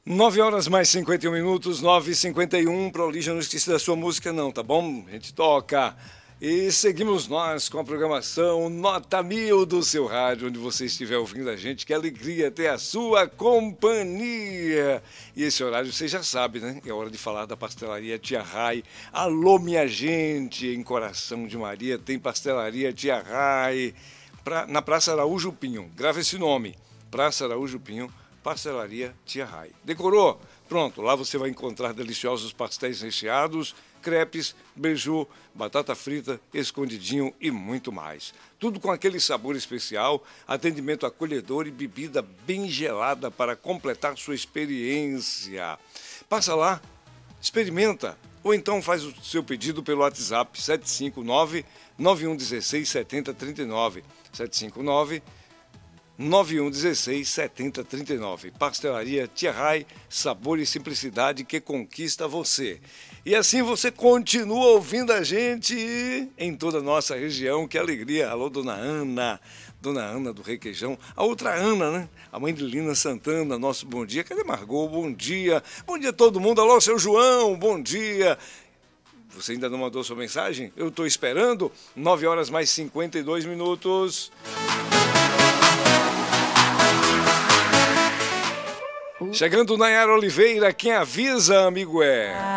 9 horas mais 51 minutos, 9h51. Para Lígia, não esqueci da sua música não, tá bom? A gente toca. E seguimos nós com a programação Nota 1000 do seu rádio, onde você estiver ouvindo a gente. Que alegria ter a sua companhia. E esse horário você já sabe, né? É hora de falar da pastelaria Tia Rai. Alô, minha gente, em Coração de Maria tem pastelaria Tia Rai. Na Praça Araújo Pinho, grava esse nome, Praça Araújo Pinho, pastelaria Tia Rai. Decorou? Pronto, lá você vai encontrar deliciosos pastéis recheados, crepes, beiju, batata frita, escondidinho e muito mais. Tudo com aquele sabor especial, atendimento acolhedor e bebida bem gelada para completar sua experiência. Passa lá, experimenta, ou então faz o seu pedido pelo WhatsApp 759-9116-7039. 759-9116-7039. Pastelaria Tia Rai, sabor e simplicidade que conquista você. E assim você continua ouvindo a gente em toda a nossa região. Que alegria! Alô, Dona Ana do Requeijão. A outra Ana, né? A mãe de Lina Santana, nosso bom dia. Cadê Margot? Bom dia. Bom dia a todo mundo. Alô, seu João, bom dia. Você ainda não mandou sua mensagem? Eu estou esperando. 9 horas mais 52 minutos. Chegando Nayara Oliveira, quem avisa, amigo, é...